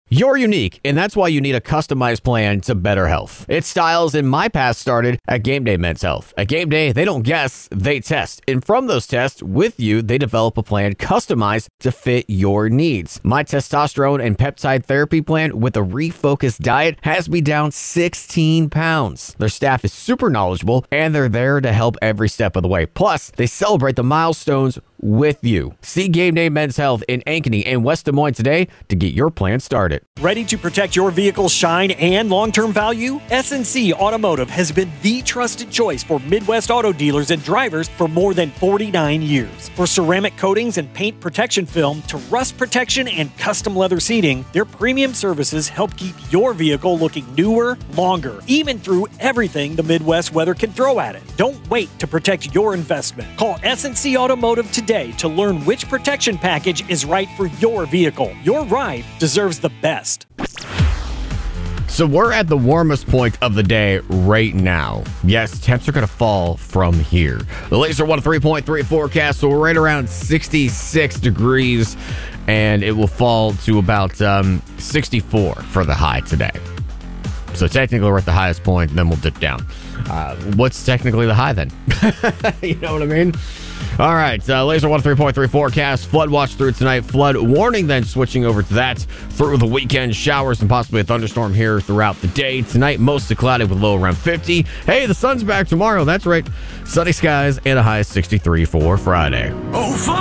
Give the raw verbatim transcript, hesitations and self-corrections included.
You're unique, and that's why you need a customized plan to better health. Its styles in my past started at Game Day Men's Health. At Game Day, they don't guess, they test. And from those tests, with you, they develop a plan customized to fit your needs. My testosterone and peptide therapy plan with a refocused diet has me down sixteen pounds. Their staff is super knowledgeable, and they're there to help every step of the way. Plus, they celebrate the milestones with you. See Game Day Men's Health in Ankeny and West Des Moines today to get your plan started. Ready to protect your vehicle's shine and long-term value? S and C Automotive has been the trusted choice for Midwest auto dealers and drivers for more than forty-nine years. For ceramic coatings and paint protection film to rust protection and custom leather seating, their premium services help keep your vehicle looking newer, longer, even through everything the Midwest weather can throw at it. Don't wait to protect your investment. Call S and C Automotive today to learn which protection package is right for your vehicle. Your ride deserves the best. So we're at the warmest point of the day right now. Yes, temps are going to fall from here. The Laser one oh three point three forecast, so we're right around sixty-six degrees, and it will fall to about um, sixty-four for the high today. So technically we're at the highest point, and then we'll dip down. Uh, what's technically the high then? You know what I mean? All right, uh, Laser one oh three point three forecast, flood watch through tonight, flood warning then switching over to that through the weekend, showers and possibly a thunderstorm here throughout the day. Tonight, mostly cloudy with low around fifty. Hey, the sun's back tomorrow, that's right. Sunny skies and a high of sixty-three for Friday. Oh, fun!